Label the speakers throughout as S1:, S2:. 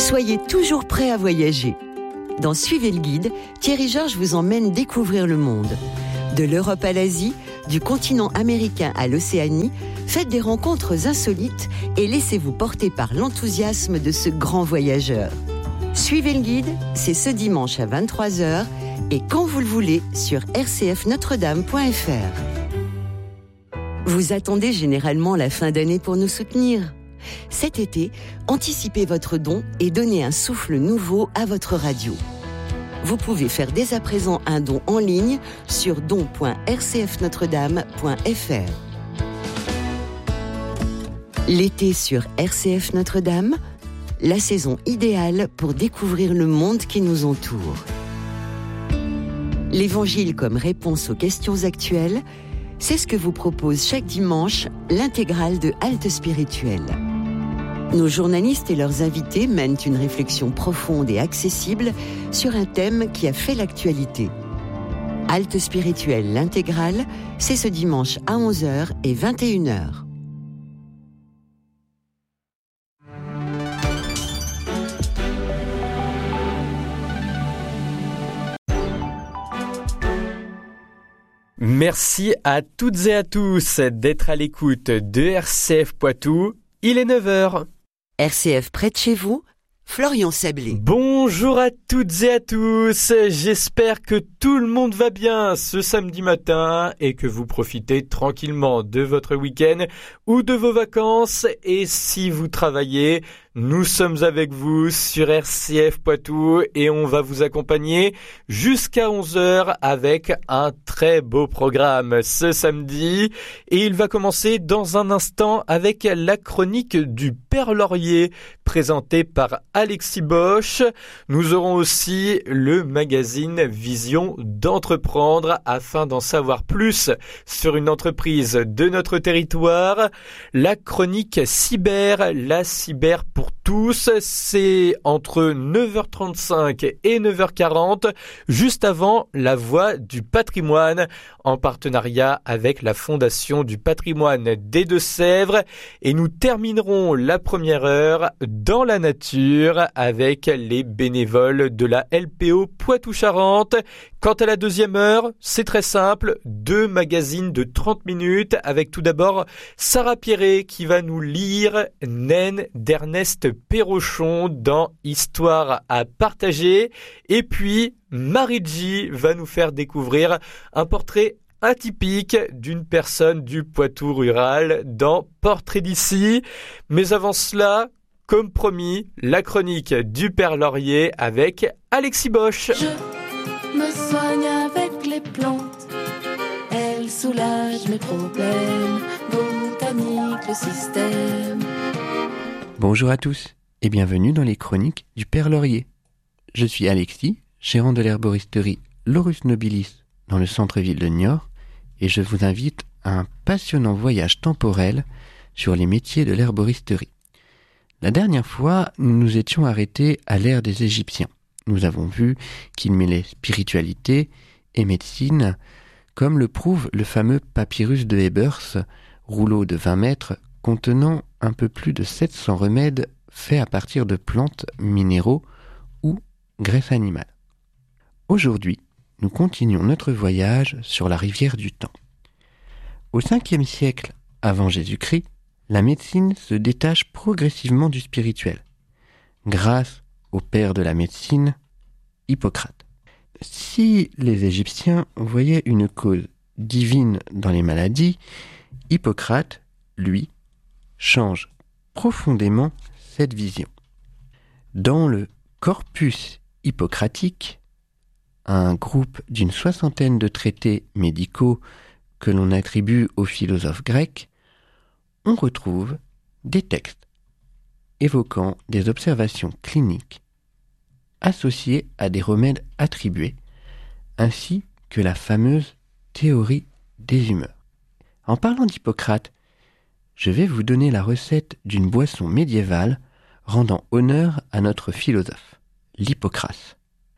S1: Soyez toujours prêt à voyager. Dans Suivez le guide, Thierry Georges vous emmène découvrir le monde. De l'Europe à l'Asie, du continent américain à l'Océanie, faites des rencontres insolites et laissez-vous porter par l'enthousiasme de ce grand voyageur. Suivez le guide, c'est ce dimanche à 23h et quand vous le voulez sur rcfnotredame.fr. Vous attendez généralement la fin d'année pour nous soutenir. Cet été, anticipez votre don et donnez un souffle nouveau à votre radio. Vous pouvez faire dès à présent un don en ligne sur don.rcfnotredame.fr. L'été sur RCF Notre-Dame, la saison idéale pour découvrir le monde qui nous entoure. L'Évangile comme réponse aux questions actuelles, c'est ce que vous propose chaque dimanche l'intégrale de Halte Spirituelle. Nos journalistes et leurs invités mènent une réflexion profonde et accessible sur un thème qui a fait l'actualité. Halte Spirituelle, l'intégrale, c'est ce dimanche à 11h et 21h.
S2: Merci à toutes et à tous d'être à l'écoute de RCF Poitou. Il est 9h.
S1: RCF près de chez vous, Florian Sablé.
S2: Bonjour à toutes et à tous, j'espère que tout le monde va bien ce samedi matin et que vous profitez tranquillement de votre week-end ou de vos vacances. Et si vous travaillez, nous sommes avec vous sur RCF Poitou et on va vous accompagner jusqu'à 11h avec un très beau programme ce samedi. Et il va commencer dans un instant avec la chronique du Père Laurier présentée par Alexis Bosch. Nous aurons aussi le magazine Vision d'entreprendre afin d'en savoir plus sur une entreprise de notre territoire. La chronique cyber, la cyber pour tous, c'est entre 9h35 et 9h40, juste avant la Voix du patrimoine, en partenariat avec la Fondation du patrimoine des Deux-Sèvres. Et nous terminerons la première heure dans la nature avec les bénévoles de la LPO Poitou-Charentes. Quant à la deuxième heure, c'est très simple, 2 magazines de 30 minutes avec tout d'abord Sarah Pierret qui va nous lire Naine d'Ernest Perrochon dans Histoire à partager. Et puis Marie-G va nous faire découvrir un portrait atypique d'une personne du Poitou rural dans Portrait d'ici. Mais avant cela, comme promis, la chronique du Père Laurier avec Alexis Bosch.
S3: Je me soigne avec les plantes, elles soulagent mes problèmes, botanique le système.
S4: Bonjour à tous et bienvenue dans les chroniques du Père Laurier. Je suis Alexis, gérant de l'herboristerie Laurus Nobilis dans le centre-ville de Niort et je vous invite à un passionnant voyage temporel sur les métiers de l'herboristerie. La dernière fois, nous nous étions arrêtés à l'ère des Égyptiens. Nous avons vu qu'ils mêlaient spiritualité et médecine, comme le prouve le fameux papyrus de Ebers, rouleau de 20 mètres, contenant un peu plus de 700 remèdes faits à partir de plantes, minéraux ou graisses animales. Aujourd'hui, nous continuons notre voyage sur la rivière du temps. Au 5e siècle avant Jésus-Christ, la médecine se détache progressivement du spirituel, grâce au père de la médecine, Hippocrate. Si les Égyptiens voyaient une cause divine dans les maladies, Hippocrate, lui, change profondément cette vision. Dans le Corpus hippocratique, un groupe d'une 60aine de traités médicaux que l'on attribue aux philosophes grecs, on retrouve des textes évoquant des observations cliniques associées à des remèdes attribués, ainsi que la fameuse théorie des humeurs. En parlant d'Hippocrate, je vais vous donner la recette d'une boisson médiévale rendant honneur à notre philosophe, l'Hippocrate.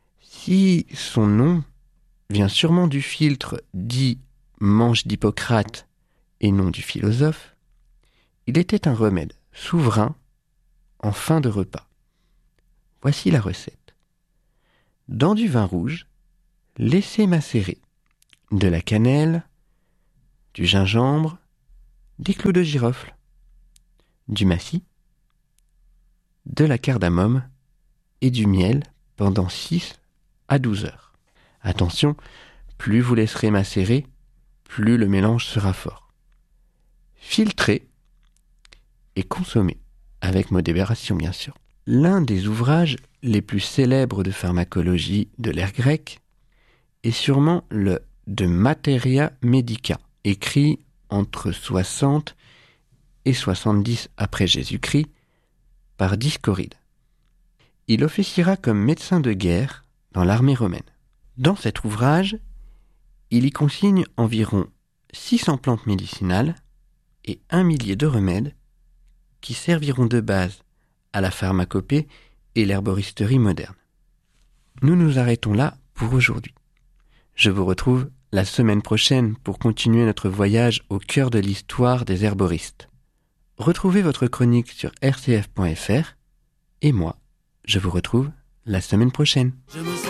S4: Si son nom vient sûrement du philtre dit « mange d'Hippocrate » et non du philosophe, il était un remède souverain en fin de repas. Voici la recette. Dans du vin rouge, laissez macérer de la cannelle, du gingembre, des clous de girofle, du massis, de la cardamome et du miel pendant 6 à 12 heures. Attention, plus vous laisserez macérer, plus le mélange sera fort. Filtrez et consommez, avec modération bien sûr. L'un des ouvrages les plus célèbres de pharmacologie de l'ère grecque est sûrement le De Materia Medica, écrit entre 60 et 70 après Jésus-Christ par Dioscoride. Il officiera comme médecin de guerre dans l'armée romaine. Dans cet ouvrage, il y consigne environ 600 plantes médicinales et 1 millier de remèdes qui serviront de base à la pharmacopée et l'herboristerie moderne. Nous nous arrêtons là pour aujourd'hui. Je vous retrouve la semaine prochaine pour continuer notre voyage au cœur de l'histoire des herboristes. Retrouvez votre chronique sur rcf.fr et moi, je vous retrouve la semaine prochaine.